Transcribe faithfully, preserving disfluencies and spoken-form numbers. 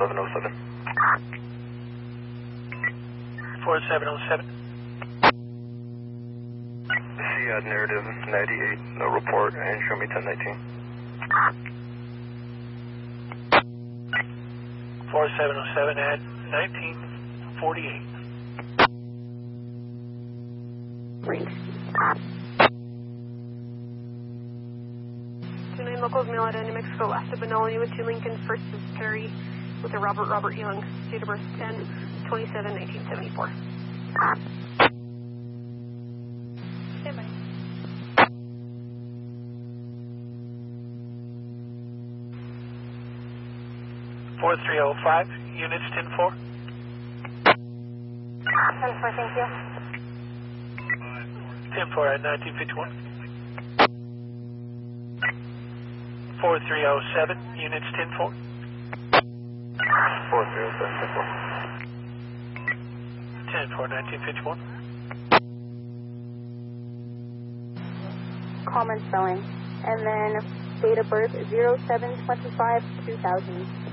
seven oh seven. four seven oh seven. Seat narrative ninety-eight, no report, and show me ten nineteen. four seven oh seven at nineteen forty-eight. two nine locals, mail out New Mexico, west of Benoni with two Lincoln, first is Perry with a Robert Robert Young, date of birth ten twenty-seven nineteen seventy-four. Stand by. four three oh five, units ten four. ten four, thank you. ten four at nineteen fifty-one. four three oh seven, units ten four. four three oh seven, ten four. ten four, nineteen fifty-one. Common spelling. And then date of birth zero seven twenty-five two thousand.